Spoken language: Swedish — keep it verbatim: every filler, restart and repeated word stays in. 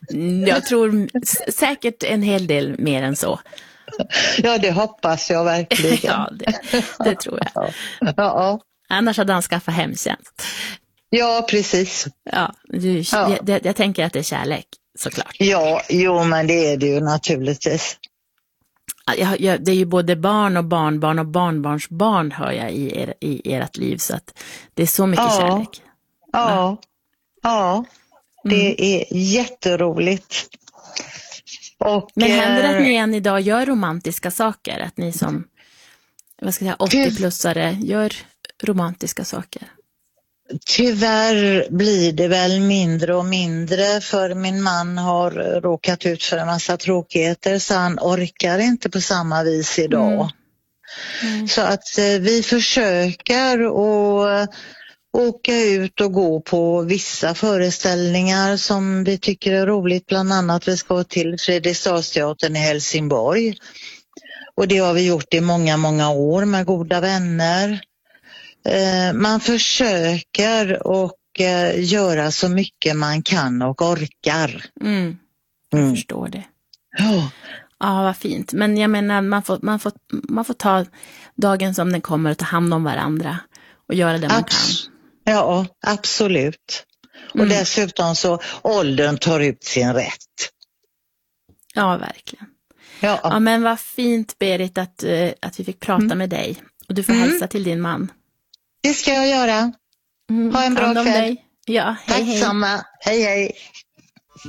Jag tror s- säkert en hel del mer än så. Ja, det hoppas jag verkligen. Ja, det, det tror jag. Ja, ja. Annars hade han skaffat hemtjänst. Ja, precis. Ja, du, Ja. jag, jag, jag tänker att det är kärlek, såklart. Ja, jo, men det är det ju naturligtvis. Jag, jag, det är ju både barn och barnbarn och barnbarnsbarn hör jag i, er, i ert liv, så att det är så mycket Ja. kärlek. Ja, ja, det Mm. är jätteroligt. Och, Men händer det att eh, ni än idag gör romantiska saker? Att ni som vad ska jag säga, åttio-plussare gör romantiska saker? Tyvärr blir det väl mindre och mindre, för min man har råkat ut för en massa tråkigheter så han orkar inte på samma vis idag. Mm. Mm. Så att eh, vi försöker att åka ut och gå på vissa föreställningar som vi tycker är roligt. Bland annat vi ska till Fredriksdalsteatern i Helsingborg. Och det har vi gjort i många, många år med goda vänner. Eh, man försöker och eh, göra så mycket man kan och orkar. Mm. Jag Mm. förstår det. Ja. Ja, vad fint. Men jag menar, man får, man får, man får ta dagen som den kommer och ta hand om varandra och göra det man Abs- kan. Ja, absolut. Och Mm. dessutom så åldern tar ut sin rätt. Ja, verkligen. Ja, Ja, men vad fint, Berit, att, eh, att vi fick prata Mm. med dig. Och du får Mm. hälsa till din man. det ska jag göra. Mm. Ha en Ta bra hand om kväll. dig. Ja, hej, Tack hej. samma. Hej, hej.